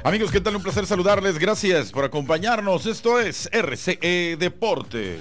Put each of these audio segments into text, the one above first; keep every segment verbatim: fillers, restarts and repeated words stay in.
Amigos, ¿qué tal? Un placer saludarles. Gracias por acompañarnos. Esto es R C E Deportes.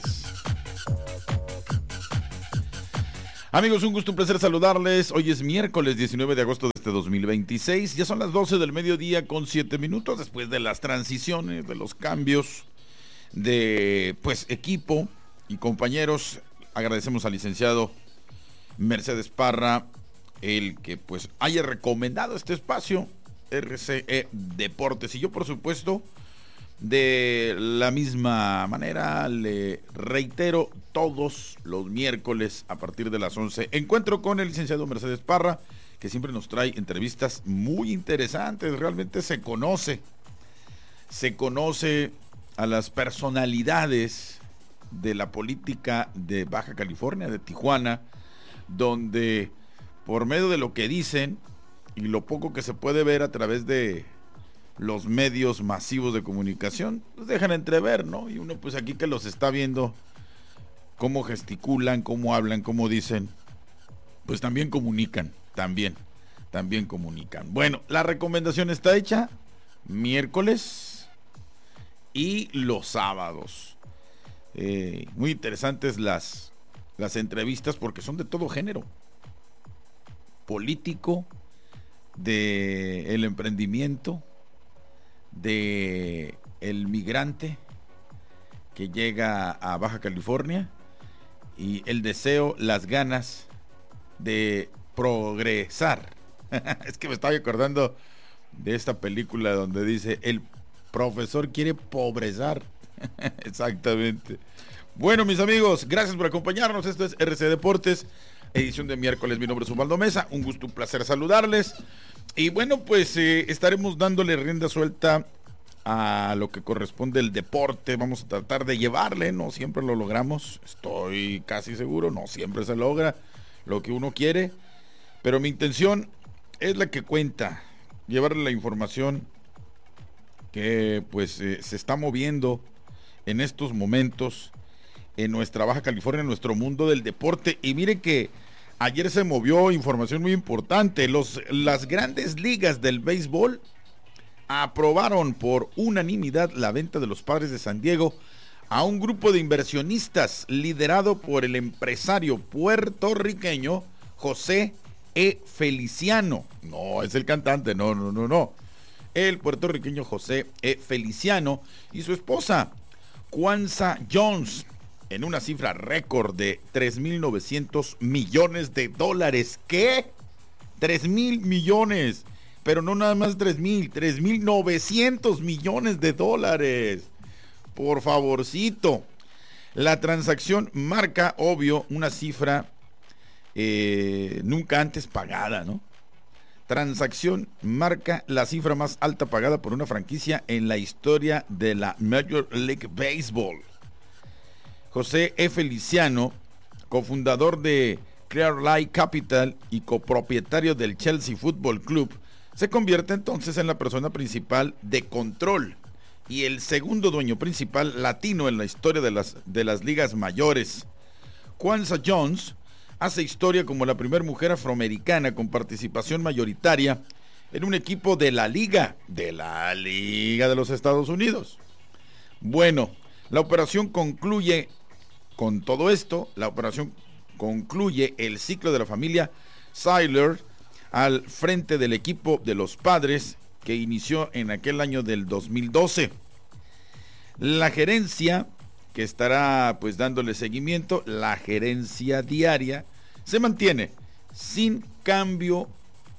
Amigos, un gusto, un placer saludarles. Hoy es miércoles diecinueve de agosto de este dos mil veintiséis. Ya son las doce del mediodía con siete minutos después de las transiciones, de los cambios de pues equipo y compañeros. Agradecemos al licenciado Mercedes Parra el que pues haya recomendado este espacio R C E Deportes, y yo por supuesto de la misma manera le reitero: todos los miércoles a partir de las once encuentro con el licenciado Mercedes Parra, que siempre nos trae entrevistas muy interesantes. Realmente se conoce se conoce a las personalidades de la política de Baja California, de Tijuana, donde por medio de lo que dicen y lo poco que se puede ver a través de los medios masivos de comunicación, pues dejan entrever, ¿no? Y uno pues aquí que los está viendo, cómo gesticulan, cómo hablan, cómo dicen, pues también comunican, también, también comunican. Bueno, la recomendación está hecha miércoles y los sábados. Eh, muy interesantes las, las entrevistas porque son de todo género. Político, de el emprendimiento, de el migrante que llega a Baja California y el deseo, las ganas de progresar. Es que me estaba acordando de esta película donde dice: el profesor quiere progresar. Exactamente. Bueno, mis amigos, gracias por acompañarnos. Esto es R C Deportes, edición de miércoles. Mi nombre es Ubaldo Mesa, un gusto, un placer saludarles. Y bueno, pues eh, estaremos dándole rienda suelta a lo que corresponde el deporte. Vamos a tratar de llevarle, no siempre lo logramos, estoy casi seguro, no siempre se logra lo que uno quiere, pero mi intención es la que cuenta, llevarle la información que pues eh, se está moviendo en estos momentos en nuestra Baja California, en nuestro mundo del deporte. Y mire que ayer se movió información muy importante. Los, las grandes ligas del béisbol aprobaron por unanimidad la venta de los Padres de San Diego a un grupo de inversionistas liderado por el empresario puertorriqueño José E. Feliciano. No es el cantante, no, no, no, no. El puertorriqueño José E. Feliciano y su esposa Kwanza Jones, en una cifra récord de tres mil novecientos millones de dólares. ¿Qué? tres mil millones. Pero no nada más tres mil, tres mil novecientos millones de dólares. Por favorcito. La transacción marca, obvio, una cifra eh, nunca antes pagada, ¿no? Transacción marca la cifra más alta pagada por una franquicia en la historia de la Major League Baseball. José E. Feliciano, cofundador de Clearlight Capital y copropietario del Chelsea Football Club, se convierte entonces en la persona principal de control y el segundo dueño principal latino en la historia de las, de las ligas mayores. Kwanza Jones hace historia como la primera mujer afroamericana con participación mayoritaria en un equipo de la liga, de la Liga de los Estados Unidos. Bueno, la operación concluye con todo esto, la operación concluye el ciclo de la familia Siler al frente del equipo de los Padres, que inició en aquel año del dos mil doce. La gerencia, que estará pues dándole seguimiento, la gerencia diaria, se mantiene sin cambio,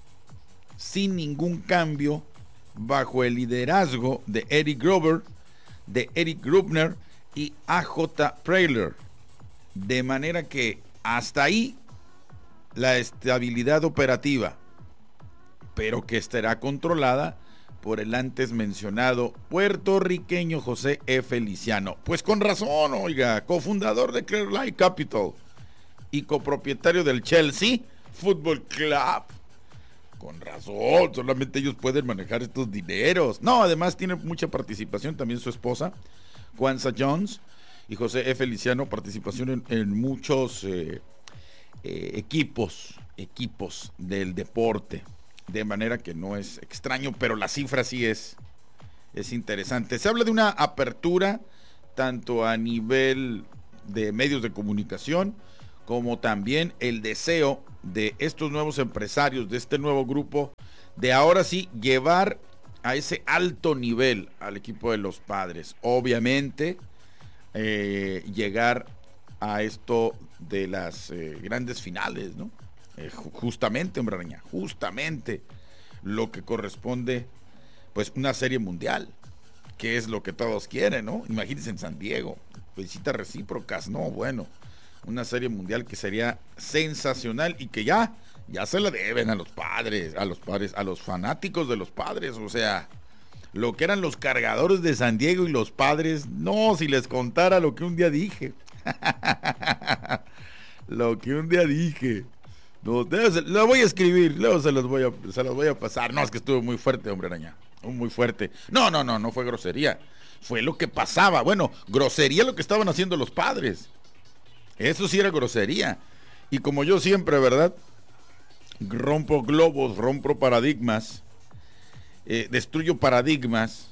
sin ningún cambio, bajo el liderazgo de Eric Grover, de Eric Grubner y A J Prayler. De manera que hasta ahí la estabilidad operativa, pero que estará controlada por el antes mencionado puertorriqueño José E. Feliciano. Pues con razón, oiga, cofundador de Clearlight Capital y copropietario del Chelsea Football Club. Con razón, solamente ellos pueden manejar estos dineros. No, además tiene mucha participación también su esposa, Kwanza Jones, y José E. Feliciano, participación en, en muchos eh, eh, equipos, equipos del deporte. De manera que no es extraño, pero la cifra sí es es interesante. Se habla de una apertura tanto a nivel de medios de comunicación como también el deseo de estos nuevos empresarios, de este nuevo grupo, de ahora sí llevar a ese alto nivel al equipo de los Padres. Obviamente, eh, llegar a esto de las eh, grandes finales, ¿no? Eh, justamente, hombre araña, justamente lo que corresponde, pues, una serie mundial, que es lo que todos quieren, ¿no? Imagínense en San Diego, visitas recíprocas, no, bueno, una serie mundial que sería sensacional y que ya, ya se la deben a los Padres, a los Padres, a los fanáticos de los Padres, o sea, lo que eran los Cargadores de San Diego y los Padres, no, si les contara lo que un día dije, lo que un día dije, no, lo voy a escribir, luego se los voy a, se los voy a pasar, no, es que estuvo muy fuerte, hombre araña, muy fuerte, no, no, no, no fue grosería, fue lo que pasaba, bueno, grosería lo que estaban haciendo los Padres, eso sí era grosería, y como yo siempre, ¿verdad?, rompo globos, rompo paradigmas, eh, destruyo paradigmas,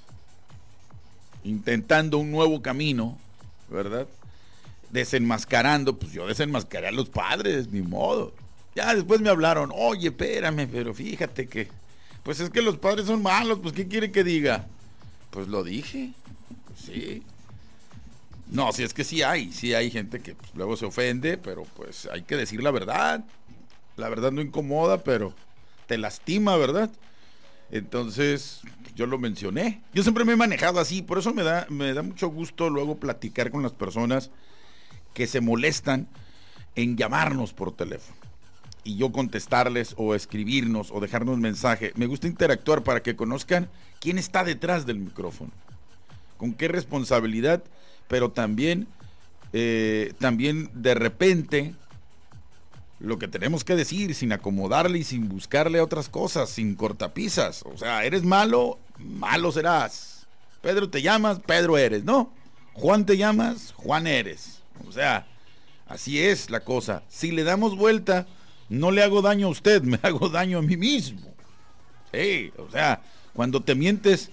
intentando un nuevo camino, ¿verdad?, desenmascarando, pues yo desenmascaré a los Padres, ni modo. Ya después me hablaron, oye, espérame, pero fíjate que, pues es que los Padres son malos, pues ¿qué quiere que diga? Pues lo dije, pues sí. No, si es que sí hay, sí hay gente que pues, luego se ofende, pero pues hay que decir la verdad. La verdad no incomoda, pero te lastima, ¿verdad? Entonces, yo lo mencioné. Yo siempre me he manejado así, por eso me da, me da mucho gusto luego platicar con las personas que se molestan en llamarnos por teléfono. Y yo contestarles o escribirnos o dejarnos mensaje. Me gusta interactuar para que conozcan quién está detrás del micrófono. Con qué responsabilidad, pero también, eh, también de repente, lo que tenemos que decir sin acomodarle y sin buscarle otras cosas, sin cortapisas. O sea, eres malo, malo serás. Pedro te llamas, Pedro eres, ¿no? Juan te llamas, Juan eres. O sea, así es la cosa. Si le damos vuelta, no le hago daño a usted, me hago daño a mí mismo. Sí, o sea, cuando te mientes,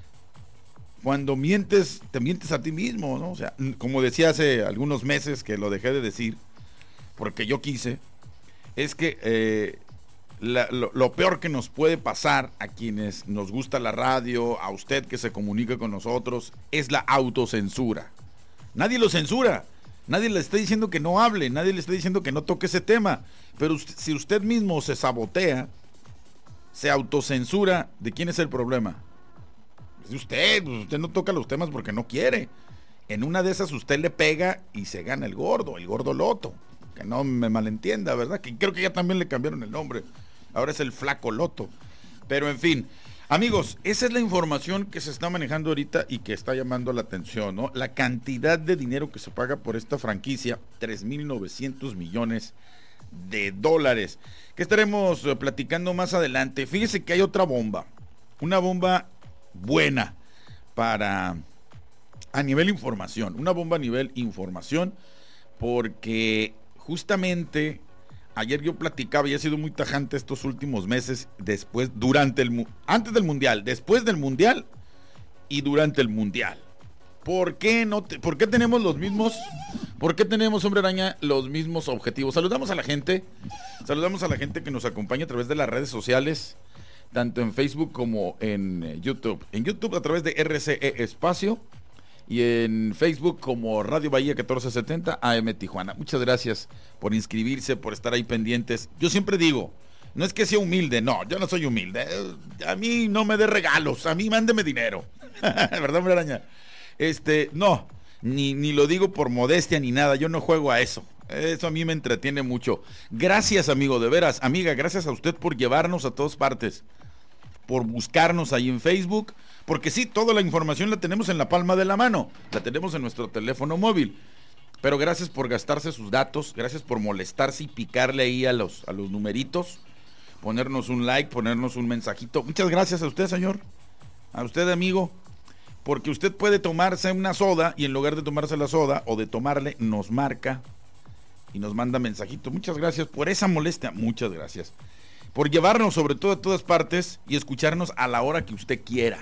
cuando mientes, te mientes a ti mismo, ¿no? O sea, como decía hace algunos meses que lo dejé de decir, porque yo quise, es que eh, la, lo, lo peor que nos puede pasar a quienes nos gusta la radio, a usted que se comunica con nosotros, es la autocensura. Nadie lo censura, nadie le está diciendo que no hable, nadie le está diciendo que no toque ese tema, pero usted, si usted mismo se sabotea, se autocensura, ¿de quién es el problema? Es de usted, pues usted no toca los temas porque no quiere. En una de esas usted le pega y se gana el gordo, el gordo loto. Que no me malentienda, ¿verdad? Que creo que ya también le cambiaron el nombre. Ahora es el flaco loto. Pero en fin, amigos, esa es la información que se está manejando ahorita y que está llamando la atención, ¿no? La cantidad de dinero que se paga por esta franquicia, tres mil novecientos millones de dólares, que estaremos platicando más adelante. Fíjese que hay otra bomba, una bomba buena para a nivel información, una bomba a nivel información, porque justamente ayer yo platicaba y he sido muy tajante estos últimos meses, después, durante el, antes del mundial, después del mundial y durante el mundial. ¿Por qué no te, por qué tenemos los mismos, por qué tenemos, hombre araña, los mismos objetivos? Saludamos a la gente, saludamos a la gente que nos acompaña a través de las redes sociales, tanto en Facebook como en YouTube. En YouTube a través de R C E Espacio y en Facebook como Radio Bahía catorce setenta A M Tijuana. Muchas gracias por inscribirse, por estar ahí pendientes. Yo siempre digo, no es que sea humilde, no, yo no soy humilde. A mí no me dé regalos, a mí mándeme dinero. ¿Verdad, hombre araña? Este, no, ni, ni lo digo por modestia ni nada, yo no juego a eso. Eso a mí me entretiene mucho. Gracias, amigo, de veras, amiga, gracias a usted por llevarnos a todas partes, por buscarnos ahí en Facebook, porque sí, toda la información la tenemos en la palma de la mano, la tenemos en nuestro teléfono móvil, pero gracias por gastarse sus datos, gracias por molestarse y picarle ahí a los, a los numeritos, ponernos un like, ponernos un mensajito. Muchas gracias a usted, señor, a usted, amigo, porque usted puede tomarse una soda y en lugar de tomarse la soda o de tomarle, nos marca y nos manda mensajito. Muchas gracias por esa molestia, muchas gracias por llevarnos sobre todo a todas partes y escucharnos a la hora que usted quiera.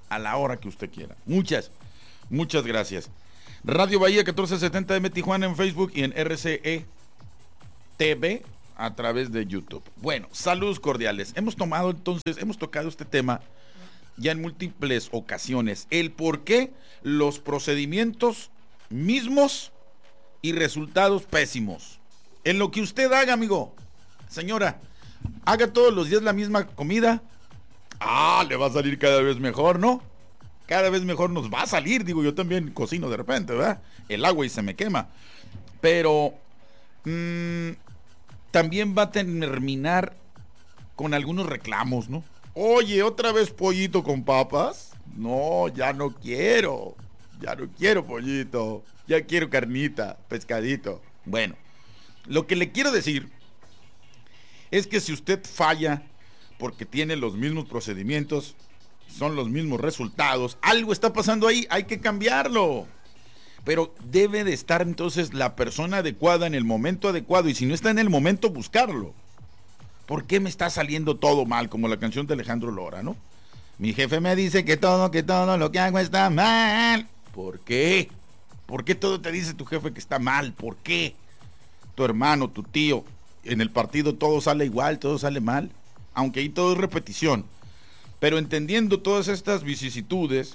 a la hora que usted quiera. Muchas, muchas gracias. Radio Bahía catorce setenta M Tijuana en Facebook y en R C E T V a través de YouTube. Bueno, saludos cordiales. Hemos tomado entonces, hemos tocado este tema ya en múltiples ocasiones. El por qué los procedimientos mismos y resultados pésimos. En lo que usted haga, amigo, señora, haga todos los días la misma comida. Ah, le va a salir cada vez mejor, ¿no? Cada vez mejor nos va a salir. Digo, yo también cocino de repente, ¿verdad? El agua y se me quema. Pero mmm, también va a terminar con algunos reclamos, ¿no? Oye, ¿otra vez pollito con papas? No, ya no quiero. Ya no quiero pollito. Ya quiero carnita, pescadito. Bueno, lo que le quiero decir es que si usted falla porque tiene los mismos procedimientos, son los mismos resultados, algo está pasando ahí, hay que cambiarlo. Pero debe de estar entonces la persona adecuada en el momento adecuado, y si no está en el momento, buscarlo. ¿Por qué me está saliendo todo mal? Como la canción de Alejandro Lora, ¿no? Mi jefe me dice que todo, que todo lo que hago está mal. ¿Por qué? ¿Por qué todo te dice tu jefe que está mal? ¿Por qué? Tu hermano, tu tío, en el partido todo sale igual, todo sale mal, aunque ahí todo es repetición. Pero entendiendo todas estas vicisitudes,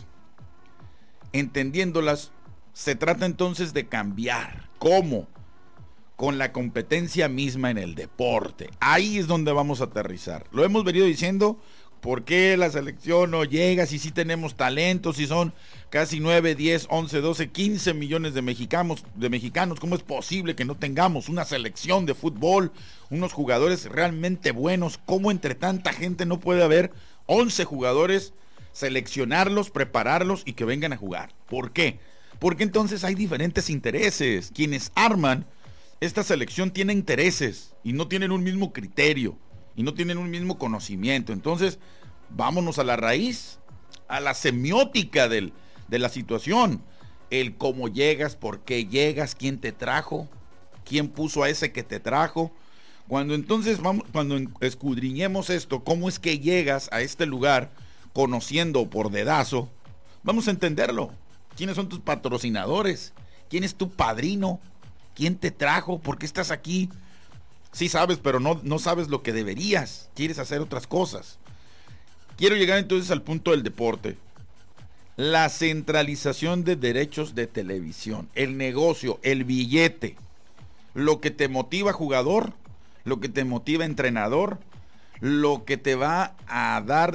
entendiéndolas, se trata entonces de cambiar. ¿Cómo? Con la competencia misma en el deporte. Ahí es donde vamos a aterrizar. Lo hemos venido diciendo. ¿Por qué la selección no llega? Si sí tenemos talentos, si son casi nueve, diez, once, doce, quince millones de mexicanos, de mexicanos, ¿cómo es posible que no tengamos una selección de fútbol, unos jugadores realmente buenos? ¿Cómo entre tanta gente no puede haber once jugadores, seleccionarlos, prepararlos y que vengan a jugar? ¿Por qué? Porque entonces hay diferentes intereses. Quienes arman esta selección tienen intereses y no tienen un mismo criterio. Y no tienen un mismo conocimiento. Entonces, vámonos a la raíz, a la semiótica del, de la situación. El cómo llegas, por qué llegas, quién te trajo, quién puso a ese que te trajo. Cuando entonces vamos, cuando escudriñemos esto, cómo es que llegas a este lugar, conociendo por dedazo, vamos a entenderlo. ¿Quiénes son tus patrocinadores? ¿Quién es tu padrino? ¿Quién te trajo? ¿Por qué estás aquí? Sí sabes, pero no, no sabes lo que deberías. Quieres hacer otras cosas. Quiero llegar entonces al punto del deporte. La centralización de derechos de televisión. El negocio, el billete. Lo que te motiva jugador, lo que te motiva entrenador, lo que te va a dar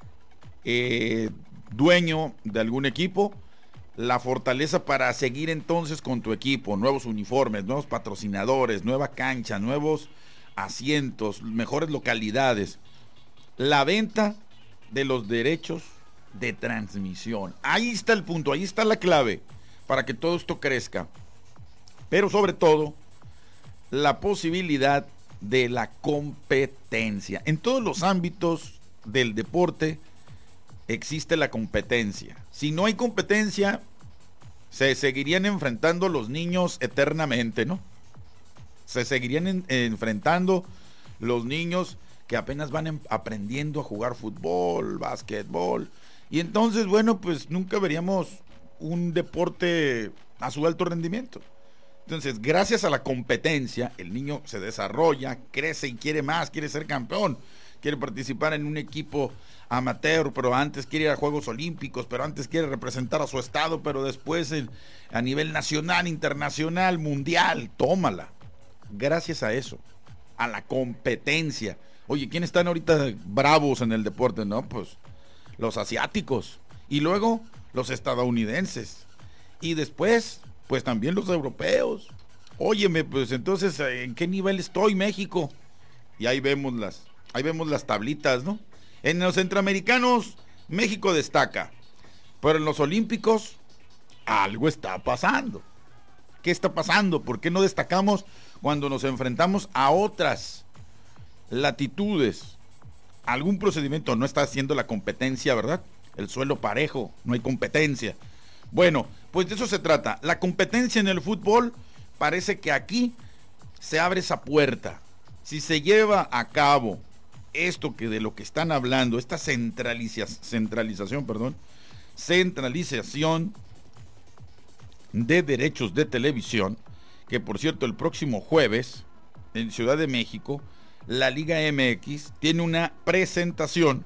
eh, dueño de algún equipo, la fortaleza para seguir entonces con tu equipo, nuevos uniformes, nuevos patrocinadores, nueva cancha, nuevos asientos, mejores localidades, la venta de los derechos de transmisión. Ahí está el punto, ahí está la clave para que todo esto crezca. Pero sobre todo, la posibilidad de la competencia. En todos los ámbitos del deporte existe la competencia. Si no hay competencia, se seguirían enfrentando los niños eternamente, ¿no? Se seguirían en, enfrentando los niños que apenas van en, aprendiendo a jugar fútbol, básquetbol. Y entonces, bueno, pues nunca veríamos un deporte a su alto rendimiento. Entonces, gracias a la competencia, el niño se desarrolla, crece y quiere más, quiere ser campeón, quiere participar en un equipo amateur, pero antes quiere ir a Juegos Olímpicos, pero antes quiere representar a su estado, pero después el, a nivel nacional, internacional, mundial, tómala. Gracias a eso, a la competencia. Oye, ¿quiénes están ahorita bravos en el deporte? No, pues los asiáticos, y luego los estadounidenses, y después, pues también los europeos. Óyeme, pues entonces, ¿en qué nivel estoy, México? Y ahí vemos las, ahí vemos las tablitas, ¿no? En los centroamericanos, México destaca. Pero en los olímpicos, algo está pasando. ¿Qué está pasando? ¿Por qué no destacamos cuando nos enfrentamos a otras latitudes? Algún procedimiento no está haciendo la competencia, ¿verdad? El suelo parejo, no hay competencia. Bueno, pues de eso se trata. La competencia en el fútbol, parece que aquí se abre esa puerta. Si se lleva a cabo esto que de lo que están hablando, esta centraliza, centralización, perdón, centralización de derechos de televisión, que por cierto el próximo jueves en Ciudad de México la Liga M X tiene una presentación